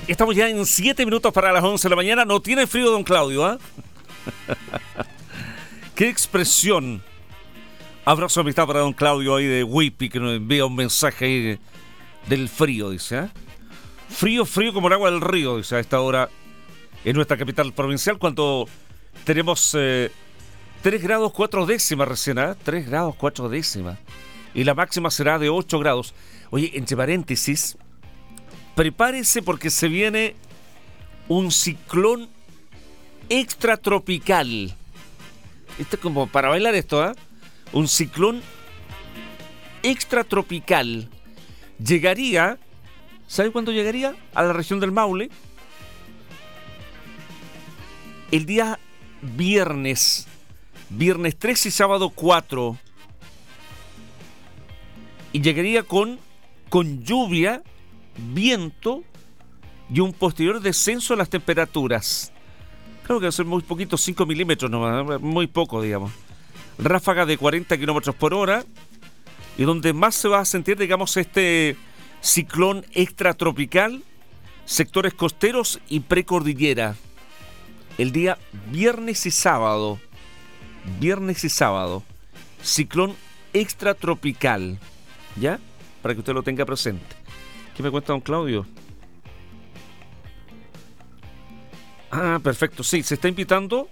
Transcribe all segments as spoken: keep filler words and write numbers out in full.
Estamos ya en siete minutos para las once de la mañana. No tiene frío, don Claudio, ¿ah? ¿eh? ¿Qué expresión? Abrazo de amistad para don Claudio ahí de Whippy, que nos envía un mensaje ahí de, del frío, dice, ¿eh? Frío, frío como el agua del río, dice, a esta hora en nuestra capital provincial, cuando tenemos eh, tres grados cuatro décimas recién, ¿eh? tres grados cuatro décimas. Y la máxima será de ocho grados. Oye, entre paréntesis, prepárese porque se viene un ciclón extratropical. Esto es como para bailar esto, ¿eh? Un ciclón extratropical. Llegaría, ¿sabe cuándo llegaría? A la región del Maule. El día viernes, viernes tres y sábado cuatro. Y llegaría con, con lluvia, viento y un posterior descenso de las temperaturas. Creo que va a ser muy poquito, cinco milímetros nomás, muy poco, digamos. Ráfaga de cuarenta kilómetros por hora. Y donde más se va a sentir, digamos, este ciclón extratropical, sectores costeros y precordillera. El día viernes y sábado. Viernes y sábado. Ciclón extratropical. ¿Ya? Para que usted lo tenga presente. ¿Qué me cuenta don Claudio? Ah, perfecto. Sí, se está invitando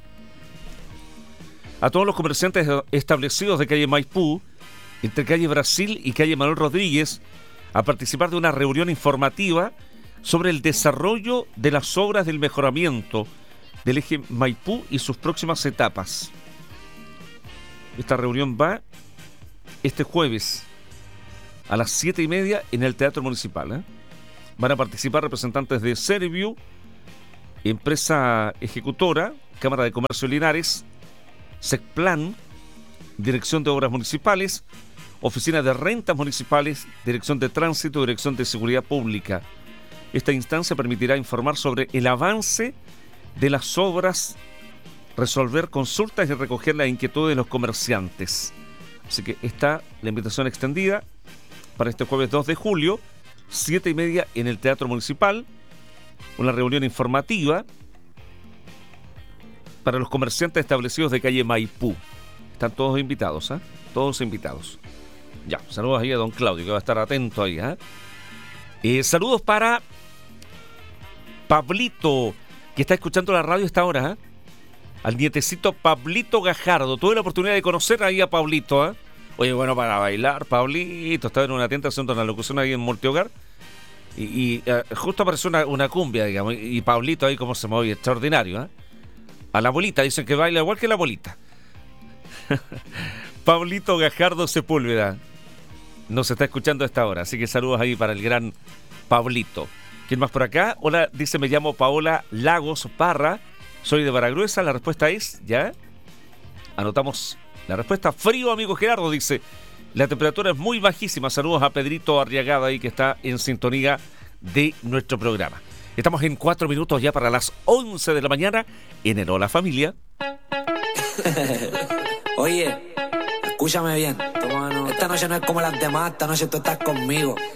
a todos los comerciantes establecidos de calle Maipú, entre calle Brasil y calle Manuel Rodríguez, a participar de una reunión informativa sobre el desarrollo de las obras del mejoramiento del eje Maipú y sus próximas etapas. Esta reunión va este jueves a las siete y media en el Teatro Municipal. ¿eh? Van a participar representantes de Serviu, empresa ejecutora, Cámara de Comercio Linares, SECPLAN, Dirección de Obras Municipales, Oficina de Rentas Municipales, Dirección de Tránsito, Dirección de Seguridad Pública. Esta instancia permitirá informar sobre el avance de las obras, resolver consultas y recoger las inquietudes de los comerciantes. Así que está la invitación extendida para este jueves dos de julio, siete y media en el Teatro Municipal, una reunión informativa para los comerciantes establecidos de calle Maipú. Están todos invitados, ¿eh? Todos invitados. Ya, saludos ahí a don Claudio, que va a estar atento ahí, ¿eh? Eh, saludos para Pablito, que está escuchando la radio a esta hora, ¿eh? Al nietecito Pablito Gajardo. Tuve la oportunidad de conocer ahí a Pablito, ¿eh? Oye, bueno, para bailar, Pablito. Estaba en una tienda haciendo una locución ahí en Multihogar. Y, y uh, justo apareció una, una cumbia, digamos. Y Pablito ahí como se movía, extraordinario, ¿eh? A la bolita, dicen que baila igual que la bolita. Pablito Gajardo Sepúlveda nos está escuchando a esta hora. Así que saludos ahí para el gran Pablito. ¿Quién más por acá? Hola, dice, me llamo Paola Lagos Parra. Soy de Baragruesa. La respuesta es, ¿ya? Anotamos la respuesta. Frío, amigo Gerardo, dice. La temperatura es muy bajísima. Saludos a Pedrito Arriagada ahí que está en sintonía de nuestro programa. Estamos en cuatro minutos ya para las once de la mañana en el Hola Familia. Oye, escúchame bien. Esta noche no es como las demás. Esta noche tú estás conmigo.